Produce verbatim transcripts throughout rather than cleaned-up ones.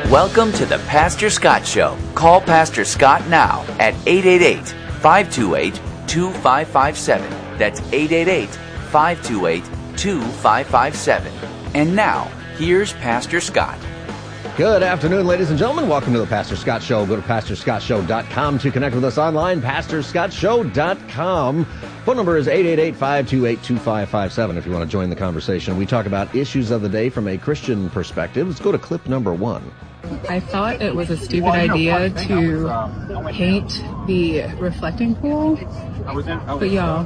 Welcome to the Pastor Scott Show. Call Pastor Scott now at eight eight eight, five two eight, two five five seven. That's eight eight eight, five two eight, two five five seven. And now, here's Pastor Scott. Good afternoon, ladies and gentlemen. Welcome to the Pastor Scott Show. Go to pastor scott show dot com to connect with us online, pastor scott show dot com. Phone number is eight eight eight, five two eight, two five five seven if you want to join the conversation. We talk about issues of the day from a Christian perspective. Let's go to clip number one. I thought it was a stupid idea to paint the reflecting pool, but y'all,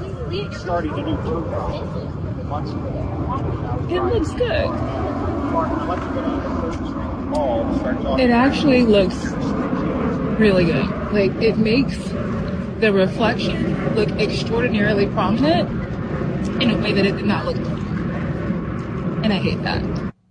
it looks good. It actually looks really good. Like, it makes the reflection look extraordinarily prominent in a way that it did not look before. And I hate that.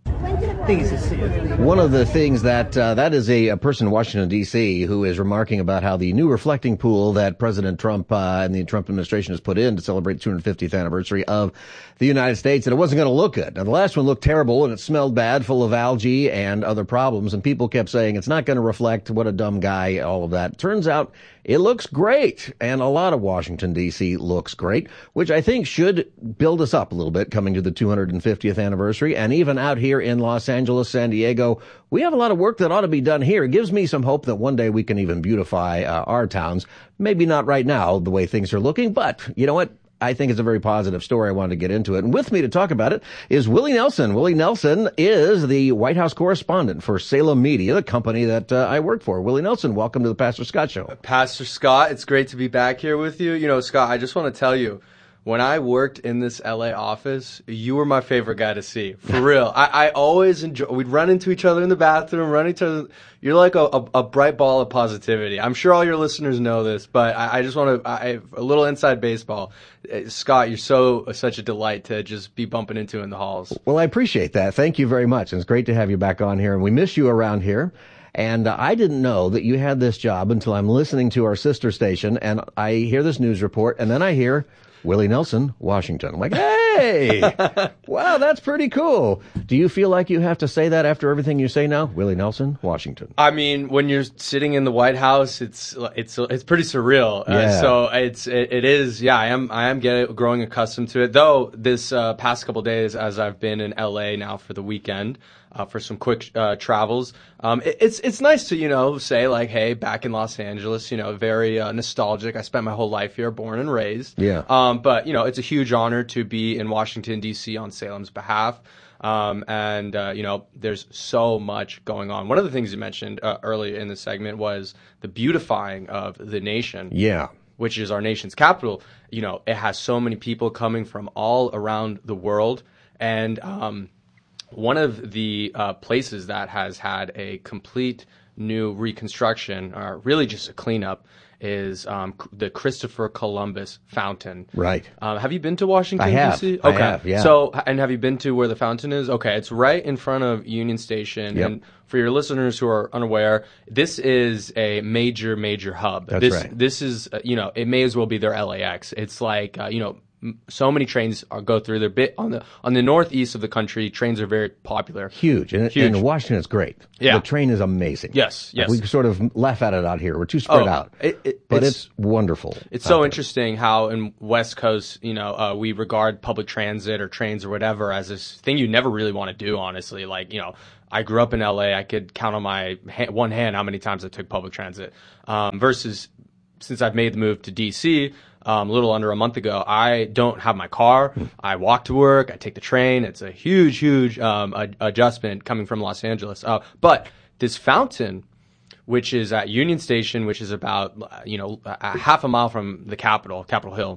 One of the things that, uh, that is a, a person in Washington, D C, who is remarking about how the new reflecting pool that President Trump uh, and the Trump administration has put in to celebrate the two hundred fiftieth anniversary of the United States, and it wasn't going to look good. Now, the last one looked terrible, and it smelled bad, full of algae and other problems, and people kept saying it's not going to reflect, what a dumb guy, all of that. Turns out it looks great, and a lot of Washington, D C looks great, which I think should build us up a little bit coming to the two hundred fiftieth anniversary. And even out here in Los Angeles, San Diego, we have a lot of work that ought to be done here. It gives me some hope that one day we can even beautify uh, our towns. Maybe not right now, the way things are looking, but you know what? I think it's a very positive story. I wanted to get into it. And with me to talk about it is Willie Nelson. Willie Nelson is the White House correspondent for Salem Media, the company that uh, I work for. Willie Nelson, welcome to the Pastor Scott Show. Pastor Scott, it's great to be back here with you. You know, Scott, I just want to tell you, when I worked in this L A office, you were my favorite guy to see. For real. I, I always enjoy, we'd run into each other in the bathroom, run each other. You're like a, a, a bright ball of positivity. I'm sure all your listeners know this, but I, I just want to, I, a little inside baseball. Scott, you're so, such a delight to just be bumping into in the halls. Well, I appreciate that. Thank you very much. And it's great to have you back on here. And we miss you around here. And uh, I didn't know that you had this job until I'm listening to our sister station and I hear this news report and then I hear Willie Nelson, Washington. I'm like, hey, wow, that's pretty cool. Do you feel like you have to say that after everything you say now? Willie Nelson, Washington. I mean, when you're sitting in the White House, it's it's it's pretty surreal. Yeah. Uh, so it's it, it is. Yeah, I am I am getting growing accustomed to it. Though this uh, past couple days, as I've been in L A now for the weekend. Uh, for some quick uh, travels. Um, it, it's it's nice to, you know, say like, hey, back in Los Angeles, you know, very uh, nostalgic. I spent my whole life here, born and raised. Yeah. Um, but, you know, it's a huge honor to be in Washington, D C on Salem's behalf. Um, and, uh, you know, there's so much going on. One of the things you mentioned uh, earlier in the segment was the beautifying of the nation. Yeah. Which is our nation's capital. You know, it has so many people coming from all around the world. And, um, one of the uh, places that has had a complete new reconstruction, or really just a cleanup, is um, the Christopher Columbus Fountain. Right. Um, have you been to Washington, I have. D C? I Okay. have, yeah. So, and have you been to where the fountain is? Okay, it's right in front of Union Station. Yep. And for your listeners who are unaware, this is a major, major hub. That's this, right. This is, uh, you know, it may as well be their L A X. It's like, uh, you know, so many trains are, go through. They're bit on the on the northeast of the country. Trains are very popular. Huge. And, Huge. and Washington is great. Yeah. The train is amazing. Yes, yes. We sort of laugh at it out here. We're too spread Oh, out. it- it- but it's- it's, wonderful. It's so out there. interesting how in West Coast, you know, uh, we regard public transit or trains or whatever as this thing you never really want to do, honestly. Like, you know, I grew up in L A. I could count on my ha- one hand how many times I took public transit. Um, versus since I've made the move to D C, Um, a little under a month ago, I don't have my car. I walk to work. I take the train. It's a huge, huge um, a- adjustment coming from Los Angeles. Uh, but this fountain, which is at Union Station, which is about, you know, a half a mile from the Capitol, Capitol Hill,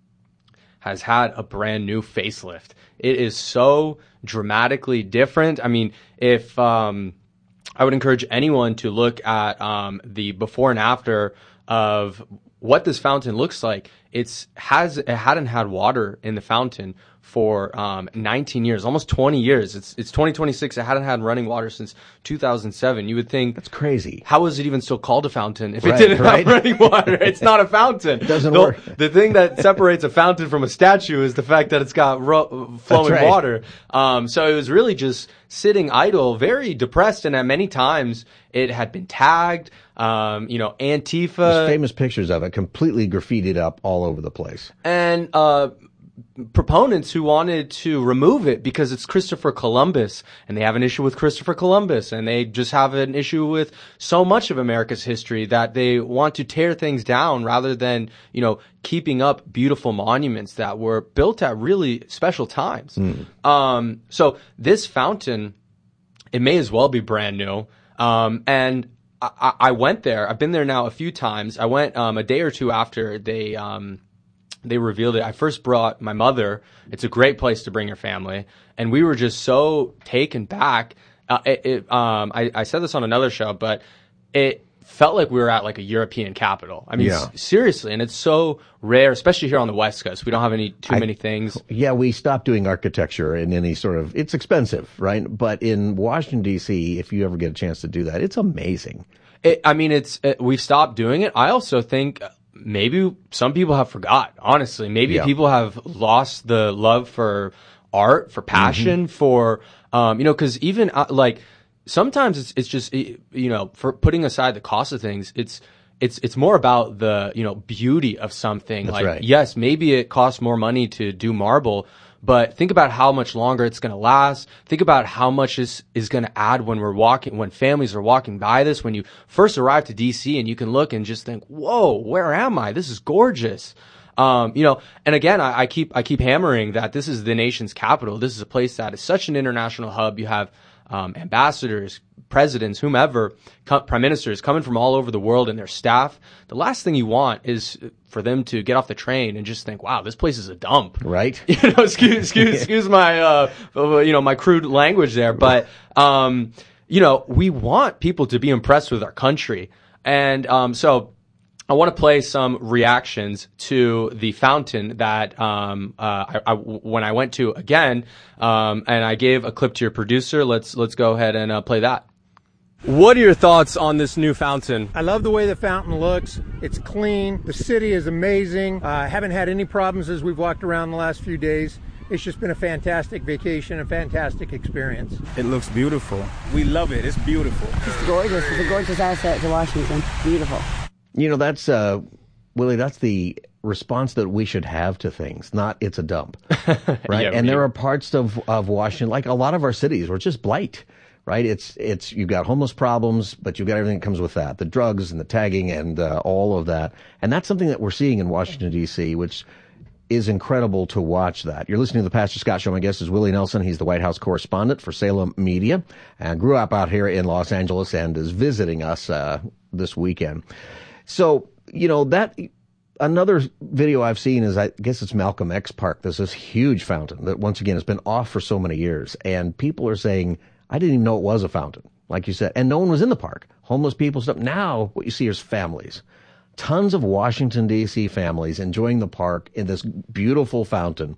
has had a brand new facelift. It is so dramatically different. I mean, if um, I would encourage anyone to look at um, the before and after of what this fountain looks like. It's has it hadn't had water in the fountain for um, nineteen years, almost twenty years. It's it's twenty twenty-six. It hadn't had running water since two thousand seven. You would think that's crazy. How is it even still called a fountain if right, it didn't right? have running water? It's not a fountain. It doesn't the, work. The thing that separates a fountain from a statue is the fact that it's got ro- flowing right. water. Um, so it was really just sitting idle, very depressed, and at many times it had been tagged. Um, you know, Antifa. There's famous pictures of it, completely graffitied up all over the place. And uh, proponents who wanted to remove it because it's Christopher Columbus, and they have an issue with Christopher Columbus, and they just have an issue with so much of America's history that they want to tear things down rather than, you know, keeping up beautiful monuments that were built at really special times. Mm. Um, so this fountain, it may as well be brand new. Um, and I, I went there. I've been there now a few times. I went um, a day or two after they um, they revealed it. I first brought my mother. It's a great place to bring your family, and we were just so taken back. Uh, it, it, um, I, I said this on another show, but it felt like we were at like a European capital. I mean, yeah. s- seriously, and it's so rare, especially here on the West Coast. We don't have any too I, many things. Yeah, we stopped doing architecture in any sort of. It's expensive, right? But in Washington D C, if you ever get a chance to do that, it's amazing. It, I mean, it's it, we've stopped doing it. I also think maybe some people have forgot. Honestly, maybe yeah. people have lost the love for art, for passion, mm-hmm. for um, you know, because even uh, like. Sometimes it's it's just, you know, for putting aside the cost of things, it's it's it's more about the, you know, beauty of something. That's like, right. Yes, maybe it costs more money to do marble, but think about how much longer it's going to last. Think about how much is is going to add when we're walking, when families are walking by this, when you first arrive to D C and you can look and just think, whoa, where am I? This is gorgeous. Um, you know, and again, I, I keep I keep hammering that this is the nation's capital. This is a place that is such an international hub. You have Um, ambassadors, presidents, whomever, co- prime ministers coming from all over the world and their staff. The last thing you want is for them to get off the train and just think, wow, this place is a dump. Right. You know, excuse, excuse, excuse my, uh, you know, my crude language there. But, um, you know, we want people to be impressed with our country. And, um, so, I want to play some reactions to the fountain that um, uh, I, I, when I went to again, um, and I gave a clip to your producer. Let's let's go ahead and uh, play that. What are your thoughts on this new fountain? I love the way the fountain looks. It's clean. The city is amazing. I uh, haven't had any problems as we've walked around the last few days. It's just been a fantastic vacation, a fantastic experience. It looks beautiful. We love it. It's beautiful. It's gorgeous. It's a gorgeous asset to Washington. Beautiful. You know, that's, uh, Willie, that's the response that we should have to things, not it's a dump, right? Yeah, and we, there are parts of, of Washington, like a lot of our cities, where it's just blight, right? It's, it's, you've got homeless problems, but you've got everything that comes with that, the drugs and the tagging and uh, all of that. And that's something that we're seeing in Washington, D C, which is incredible to watch that. You're listening to the Pastor Scott Show. My guest is Willie Nelson. He's the White House correspondent for Salem Media and grew up out here in Los Angeles and is visiting us uh, this weekend. So, you know, that another video I've seen is, I guess it's Malcolm X Park. There's this huge fountain that, once again, has been off for so many years. And people are saying, I didn't even know it was a fountain, like you said. And no one was in the park. Homeless people, stuff. Now what you see is families. Tons of Washington, D C families enjoying the park in this beautiful fountain.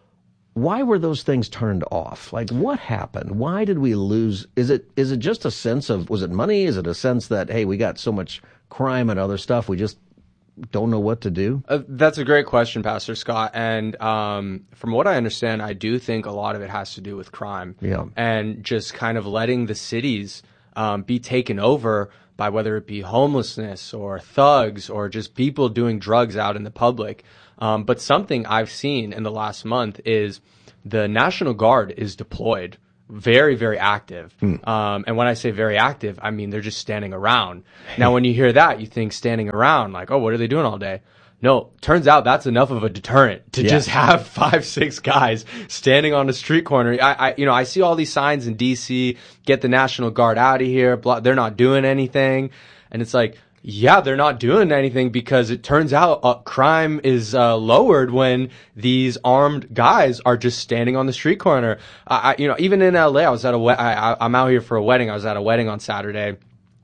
Why were those things turned off? Like, what happened? Why did we lose? Is it is it just a sense of, was it money? Is it a sense that, hey, we got so much crime and other stuff, we just don't know what to do? Uh, that's a great question, Pastor Scott. And um, from what I understand, I do think a lot of it has to do with crime. Yeah. And just kind of letting the cities um, be taken over by whether it be homelessness or thugs or just people doing drugs out in the public. Um, but something I've seen in the last month is the National Guard is deployed. Very, very active. Mm. Um, and when I say very active, I mean they're just standing around. Now, when you hear that, you think standing around, like, oh, what are they doing all day? No, turns out that's enough of a deterrent to yeah. just have five, six guys standing on the street corner. I, I, you know, I see all these signs in D C, get the National Guard out of here. Blah, they're not doing anything. And it's like, yeah, they're not doing anything because it turns out uh, crime is uh, lowered when these armed guys are just standing on the street corner. I, I, you know, even in L A, I was at a we- I, I'm out here for a wedding. I was at a wedding on Saturday,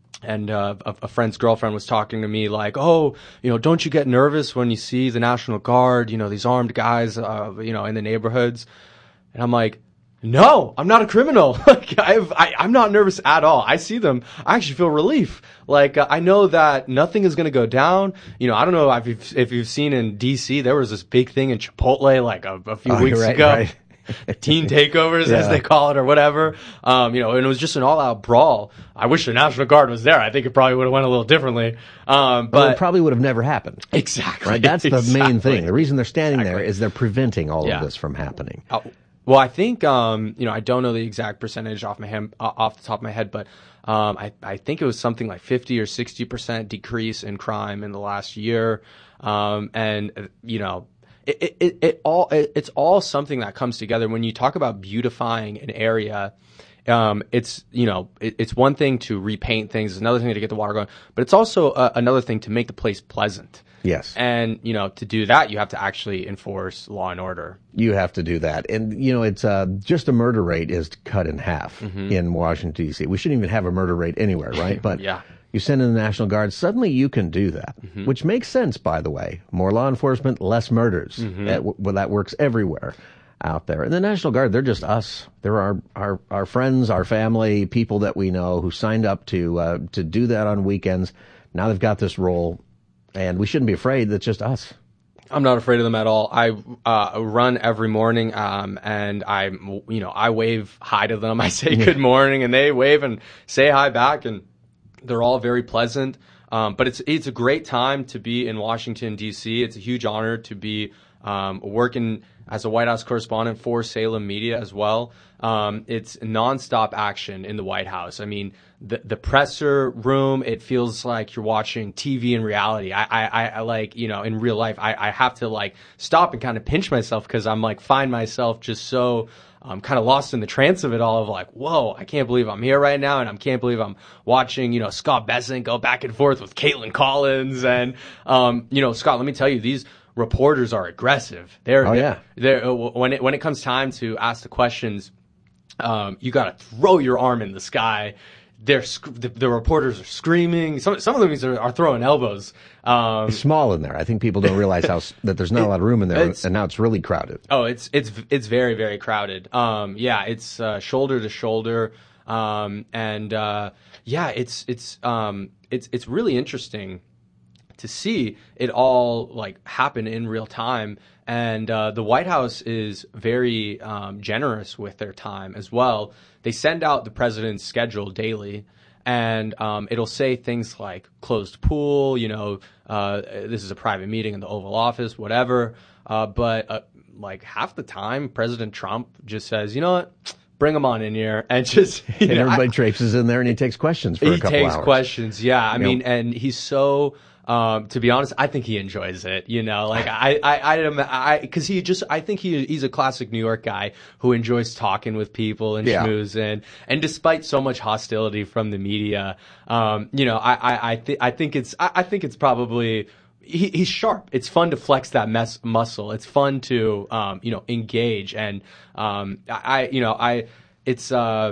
and uh, a, a friend's girlfriend was talking to me like, oh, you know, don't you get nervous when you see the National Guard, you know, these armed guys, uh, you know, in the neighborhoods? And I'm like, no, I'm not a criminal. Like, I've, I, I'm not nervous at all. I see them. I actually feel relief. Like, uh, I know that nothing is going to go down. You know, I don't know if you've, if you've seen in D C, there was this big thing in Chipotle like a, a few oh, weeks right, ago. Right. Teen takeovers, yeah. as they call it, or whatever. Um, you know, and it was just an all-out brawl. I wish the National Guard was there. I think it probably would have went a little differently. Um, but well, it probably would have never happened. Exactly. Right? That's the exactly. main thing. The reason they're standing exactly. there is they're preventing all yeah. of this from happening. Uh, well, I think, um, you know, I don't know the exact percentage off my hand, uh, off the top of my head, but um, I, I think it was something like fifty or sixty percent decrease in crime in the last year. Um, and, you know, It, it, it all, it, it's all something that comes together. When you talk about beautifying an area, um, it's, you know, it, it's one thing to repaint things. It's another thing to get the water going, but it's also uh, another thing to make the place pleasant. Yes. And, you know, to do that, you have to actually enforce law and order. You have to do that. And, you know, it's, uh, just a murder rate is cut in half mm-hmm. in Washington, D C. We shouldn't even have a murder rate anywhere, right? But yeah. You send in the National Guard, suddenly you can do that, mm-hmm. which makes sense, by the way. More law enforcement, less murders. Mm-hmm. That, well, that works everywhere out there. And the National Guard, they're just us. They're our, our, our friends, our family, people that we know who signed up to uh, to do that on weekends. Now they've got this role, and we shouldn't be afraid. That's just us. I'm not afraid of them at all. I uh, run every morning, um, and I, you know, I wave hi to them. I say good morning, and they wave and say hi back, and they're all very pleasant, um, but it's it's a great time to be in Washington, D C. It's a huge honor to be um, working as a White House correspondent for Salem Media as well. Um, it's nonstop action in the White House. I mean, the the presser room, it feels like you're watching T V in reality. I, I, I like, you know, in real life, I, I have to like stop and kind of pinch myself because I'm like, find myself just so I'm kind of lost in the trance of it all of like, whoa, I can't believe I'm here right now. And I can't believe I'm watching, you know, Scott Bessent go back and forth with Caitlin Collins. And, um, you know, Scott, let me tell you, these reporters are aggressive. They're, oh, yeah. they're, they're, when it, when it comes time to ask the questions, um, you got to throw your arm in the sky. They're the, the reporters are screaming. Some some of them are, are throwing elbows. Um, it's small in there. I think people don't realize how that there's not it, a lot of room in there, and now it's really crowded. Oh, it's it's it's very very crowded. Um, yeah, it's uh, shoulder to shoulder, um, and uh, yeah, it's it's um, it's it's really interesting to see it all like happen in real time. And uh, the White House is very um, generous with their time as well. They send out the president's schedule daily, and um, it'll say things like closed pool, you know, uh, this is a private meeting in the Oval Office, whatever. Uh, but uh, like half the time, President Trump just says, you know what? Bring them on in here, and just you and know, everybody I, traipses in there, and he takes questions for a couple hours. He takes questions, yeah. I you mean, know? and he's so. Um, to be honest, I think he enjoys it. You know, like I, I, I, I, because he just, I think he, he's a classic New York guy who enjoys talking with people and yeah. schmoozing. And despite so much hostility from the media, um, you know, I, I, I, th- I think it's, I, I think it's probably. He, he's sharp. It's fun to flex that mess, muscle. It's fun to, um, you know, engage. And um, I, you know, I, it's. Uh,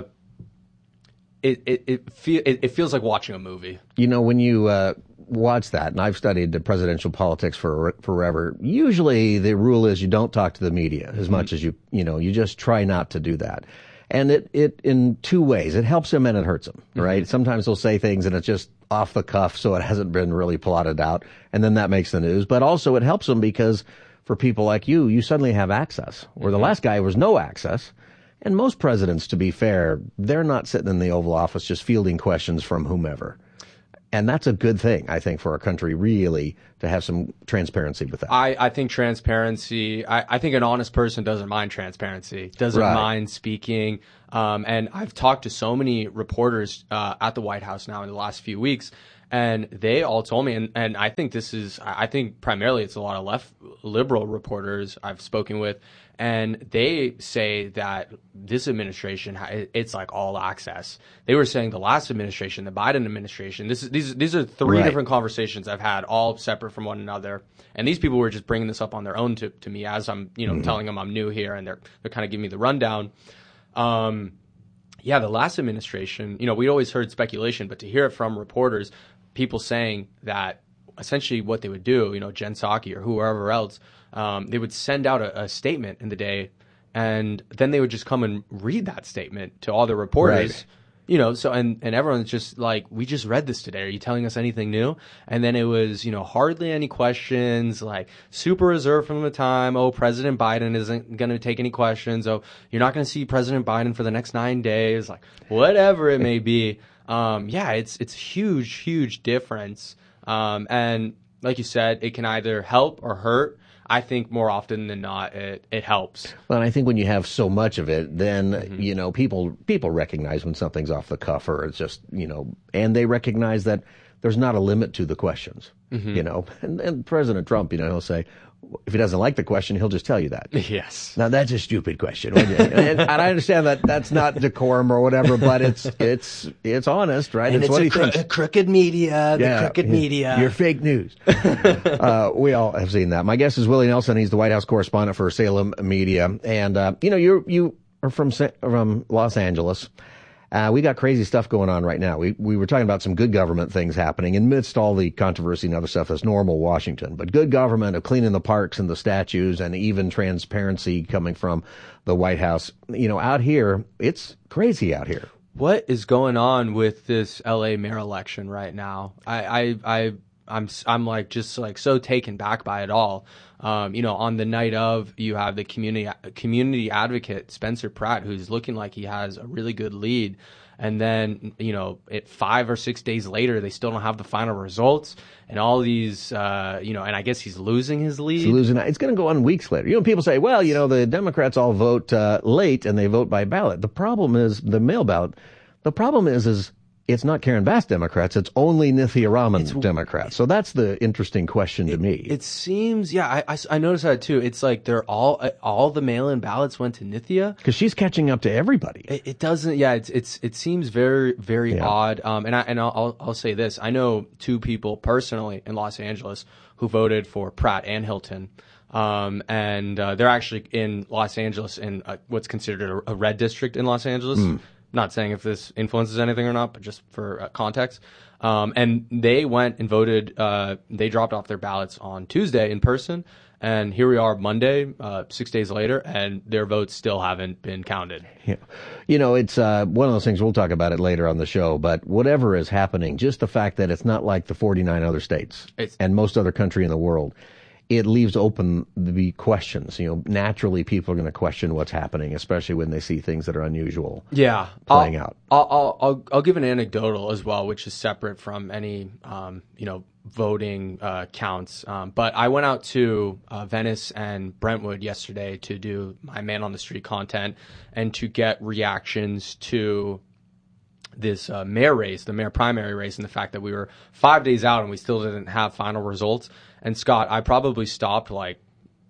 It it it, feel, it it feels like watching a movie. You know, when you uh, watch that, and I've studied the presidential politics for forever. Usually, the rule is you don't talk to the media as mm-hmm. much as you you know. You just try not to do that. And it it in two ways. It helps them and it hurts them. Right? Mm-hmm. Sometimes they'll say things and it's just off the cuff, so it hasn't been really plotted out, and then that makes the news. But also, it helps them because for people like you, you suddenly have access, where mm-hmm. the last guy was no access. And most presidents, to be fair, they're not sitting in the Oval Office just fielding questions from whomever. And that's a good thing, I think, for our country, really, to have some transparency with that. I, I think transparency, I, I think an honest person doesn't mind transparency, doesn't right. mind speaking. Um, and I've talked to so many reporters uh, at the White House now in the last few weeks, and they all told me, and, and I think this is, I think primarily it's a lot of left liberal reporters I've spoken with, and they say that this administration, it's like all access. They were saying the last administration, the Biden administration, this is, these these are three right. different conversations I've had, all separate from one another. And these people were just bringing this up on their own to, to me as I'm, you know, mm-hmm. telling them I'm new here, and they're they're kind of giving me the rundown. Um, yeah, the last administration, you know, we always heard speculation, but to hear it from reporters, people saying that essentially what they would do, you know, Jen Psaki or whoever else, um, they would send out a, a statement in the day, and then they would just come and read that statement to all the reporters. Right. You know, so, and, and everyone's just like, we just read this today. Are you telling us anything new? And then it was, you know, hardly any questions, like super reserved from the time. Oh, President Biden isn't going to take any questions. Oh, you're not going to see President Biden for the next nine days. Like, whatever it may be. Um, yeah, it's, it's a huge, huge difference. Um, and like you said, it can either help or hurt. I think more often than not, it, it helps. Well, and I think when you have so much of it, then, mm-hmm. you know, people people recognize when something's off the cuff or it's just, you know, and they recognize that there's not a limit to the questions, mm-hmm. you know. And, and President Trump, you know, he'll say, if he doesn't like the question, he'll just tell you that. Yes. Now, that's a stupid question. and, and I understand that that's not decorum or whatever, but it's it's it's honest, right? And it's, it's what a, he cro- thinks. a crooked media, the yeah, crooked yeah. media. You're fake news. uh, we all have seen that. My guest is Willie Nelson. He's the White House correspondent for Salem Media. And, uh, you know, you you are from from Los Angeles. Uh, we got crazy stuff going on right now. We we were talking about some good government things happening amidst all the controversy and other stuff that's normal Washington. But good government of cleaning the parks and the statues and even transparency coming from the White House. You know, out here, it's crazy out here. What is going on with this L A mayor election right now? I, I, I, I'm, I'm like just like so taken back by it all. Um, you know, on the night of, you have the community community advocate Spencer Pratt, who's looking like he has a really good lead, and then you know, it five or six days later, they still don't have the final results, and all these, uh, you know, and I guess he's losing his lead. He's losing. It's going to go on weeks later. You know, people say, well, you know, the Democrats all vote uh, late and they vote by ballot. The problem is the mail ballot. The problem is, is it's not Karen Bass Democrats. It's only Nithya Raman it's, Democrats. So that's the interesting question to it, me. It seems, yeah, I, I, I noticed that too. It's like they're all, all the mail-in ballots went to Nithya. Because she's catching up to everybody. It, it doesn't, yeah, it's, it's, it seems very, very yeah. odd. Um, and I, and I'll, I'll say this. I know two people personally in Los Angeles who voted for Pratt and Hilton. Um, and, uh, they're actually in Los Angeles in uh, what's considered a, a red district in Los Angeles. Mm. Not saying if this influences anything or not, but just for uh, context. Um, and they went and voted, uh, they dropped off their ballots on Tuesday in person. And here we are Monday, uh, six days later, and their votes still haven't been counted. Yeah. You know, it's uh, one of those things, we'll talk about it later on the show, but whatever is happening, just the fact that it's not like the forty-nine other states it's, and most other country in the world, it leaves open the questions. You know, naturally people are going to question what's happening, especially when they see things that are unusual. Yeah, playing I'll, out. I'll, I'll I'll I'll give an anecdotal as well, which is separate from any um you know voting uh, counts. Um, but I went out to uh, Venice and Brentwood yesterday to do my man on the street content and to get reactions to this uh, mayor race, the mayor primary race, and the fact that we were five days out and we still didn't have final results. And Scott, I probably stopped like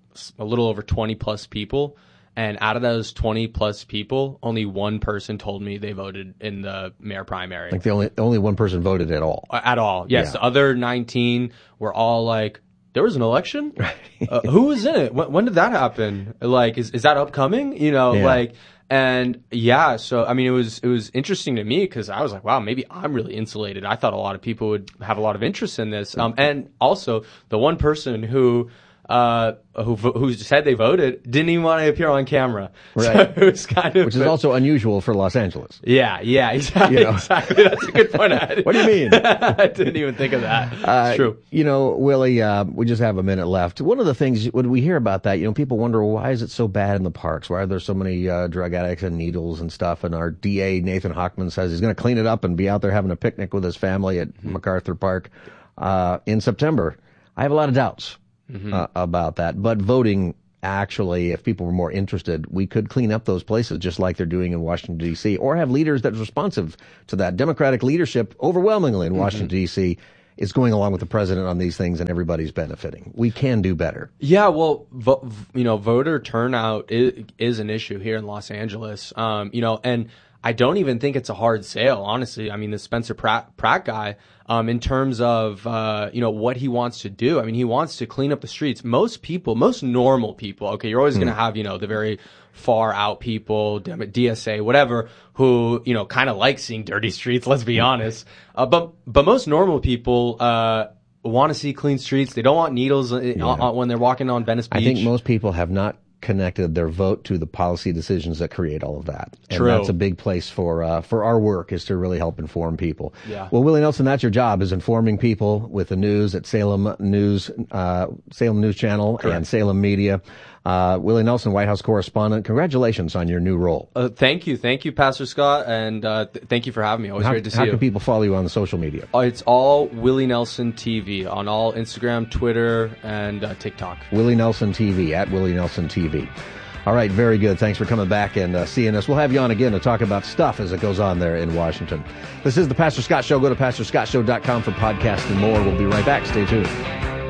a little over twenty plus people. And out of those twenty plus people, only one person told me they voted in the mayor primary. Like the only, only one person voted at all. Uh, at all. Yes. Yeah. The other nineteen were all like, there was an election? uh, who was in it? When, when did that happen? Like, is, is that upcoming? You know, yeah. like, and yeah, so, I mean, it was, it was interesting to me because I was like, wow, maybe I'm really insulated. I thought a lot of people would have a lot of interest in this. Um, and also the one person who, uh, who, who said they voted didn't even want to appear on camera. Right. So it was kind of, which is also unusual for Los Angeles. Yeah, yeah, exactly. You know? Exactly. That's a good point. What do you mean? I didn't even think of that. Uh, it's true. You know, Willie, uh, we just have a minute left. One of the things when we hear about that, you know, people wonder, well, why is it so bad in the parks? Why are there so many uh, drug addicts and needles and stuff? And our D A, Nathan Hochman, says he's going to clean it up and be out there having a picnic with his family at mm-hmm. MacArthur Park uh, in September. I have a lot of doubts. Mm-hmm. Uh, about that. But voting, actually, if people were more interested, we could clean up those places just like they're doing in Washington, D C, or have leaders that are responsive to that. Democratic leadership overwhelmingly in mm-hmm. Washington, D C is going along with the president on these things, and everybody's benefiting. We can do better. Yeah, well, vo- you know, voter turnout is, is an issue here in Los Angeles. Um, you know, and I don't even think it's a hard sale, honestly. I mean, the Spencer Pratt, Pratt guy, um, in terms of, uh, you know, what he wants to do. I mean, he wants to clean up the streets. Most people, most normal people, okay, you're always mm. going to have, you know, the very far out people, D S A, whatever, who, you know, kind of like seeing dirty streets, let's be honest. Uh, but, but most normal people, uh, want to see clean streets. They don't want needles yeah. on, when they're walking on Venice Beach. I think most people have not connected their vote to the policy decisions that create all of that. And True. That's a big place for uh, for our work, is to really help inform people. Yeah. Well, Willie Nelson, that's your job, is informing people with the news at Salem News, uh, Salem News Channel Correct. And Salem Media. Uh, Willie Nelson, White House correspondent, congratulations on your new role. Uh, thank you. Thank you, Pastor Scott, and uh, th- thank you for having me. Always how, great to see how you. How can people follow you on the social media? Uh, it's all Willie Nelson T V on all Instagram, Twitter, and uh, TikTok. Willie Nelson T V, at Willie Nelson T V. All right, very good. Thanks for coming back and uh, seeing us. We'll have you on again to talk about stuff as it goes on there in Washington. This is the Pastor Scott Show. Go to pastor scott show dot com for podcasts and more. We'll be right back. Stay tuned.